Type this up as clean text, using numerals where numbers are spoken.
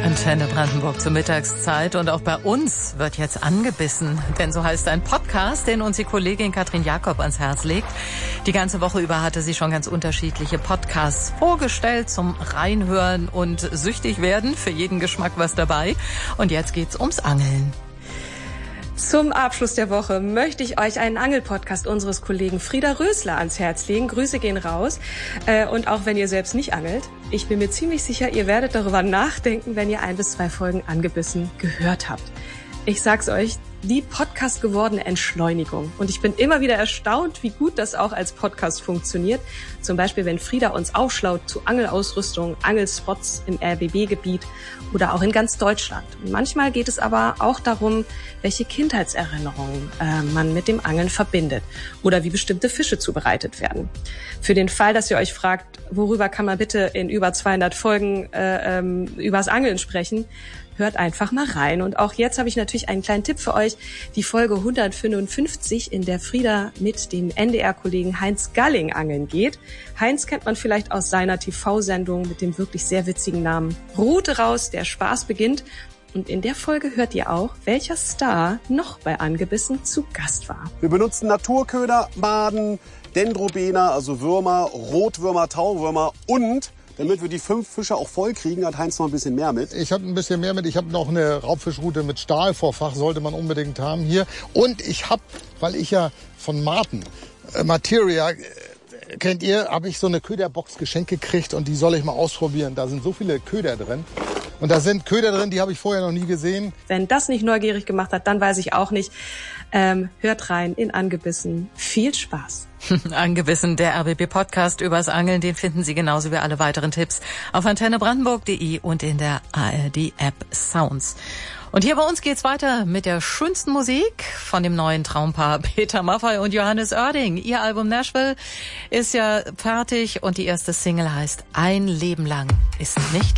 Antenne Brandenburg zur Mittagszeit und auch bei uns wird jetzt angebissen, denn so heißt ein Podcast, den uns die Kollegin Katrin Jakob ans Herz legt. Die ganze Woche über hatte sie schon ganz unterschiedliche Podcasts vorgestellt zum Reinhören und süchtig werden, für jeden Geschmack was dabei. Und jetzt geht's ums Angeln. Zum Abschluss der Woche möchte ich euch einen Angelpodcast unseres Kollegen Frieder Rösler ans Herz legen. Grüße gehen raus. Und auch wenn ihr selbst nicht angelt, ich bin mir ziemlich sicher, ihr werdet darüber nachdenken, wenn ihr 1 bis 2 Folgen angebissen gehört habt. Ich sag's euch, die Podcast gewordene Entschleunigung. Und ich bin immer wieder erstaunt, wie gut das auch als Podcast funktioniert. Zum Beispiel, wenn Frieda uns aufschlaut zu Angelausrüstung, Angelspots im RBB-Gebiet oder auch in ganz Deutschland. Und manchmal geht es aber auch darum, welche Kindheitserinnerungen man mit dem Angeln verbindet oder wie bestimmte Fische zubereitet werden. Für den Fall, dass ihr euch fragt, worüber kann man bitte in über 200 Folgen übers Angeln sprechen, hört einfach mal rein. Und auch jetzt habe ich natürlich einen kleinen Tipp für euch. Die Folge 155, in der Frieda mit dem NDR-Kollegen Heinz Galling angeln geht. Heinz kennt man vielleicht aus seiner TV-Sendung mit dem wirklich sehr witzigen Namen Rute raus, der Spaß beginnt. Und in der Folge hört ihr auch, welcher Star noch bei Angebissen zu Gast war. Wir benutzen Naturköder, Maden, Dendrobena, also Würmer, Rotwürmer, Tauwürmer und damit wir die 5 Fische auch voll kriegen, hat Heinz noch ein bisschen mehr mit. Ich habe ein bisschen mehr mit. Ich habe noch eine Raubfischrute mit Stahlvorfach, sollte man unbedingt haben hier. Und ich habe, weil ich ja von Martin, Materia, kennt ihr, habe ich so eine Köderbox geschenkt gekriegt und die soll ich mal ausprobieren. Da sind so viele Köder drin. Und da sind Köder drin, die habe ich vorher noch nie gesehen. Wenn das nicht neugierig gemacht hat, dann weiß ich auch nicht. Hört rein in Angebissen. Viel Spaß. Angebissen, der RBB-Podcast übers Angeln, den finden Sie genauso wie alle weiteren Tipps auf antennebrandenburg.de und in der ARD-App Sounds. Und hier bei uns geht's weiter mit der schönsten Musik von dem neuen Traumpaar Peter Maffay und Johannes Oerding. Ihr Album Nashville ist ja fertig und die erste Single heißt Ein Leben lang ist nicht